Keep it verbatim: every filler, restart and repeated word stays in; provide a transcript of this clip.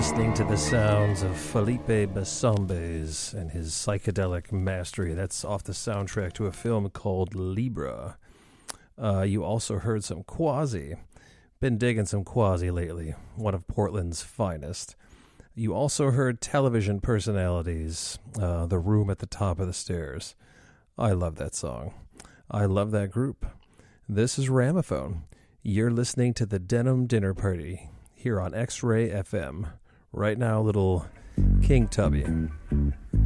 listening to the sounds of Felipe Bassombes and his psychedelic mastery. That's off the soundtrack to a film called Libra. Uh, you also heard some Quasi. Been digging some Quasi lately, one of Portland's finest. You also heard Television Personalities, uh, The Room at the Top of the Stairs. I love that song. I love that group. This is Ramaphone. You're listening to the Denim Dinner Party here on X-Ray F M. Right now, little King Tubby.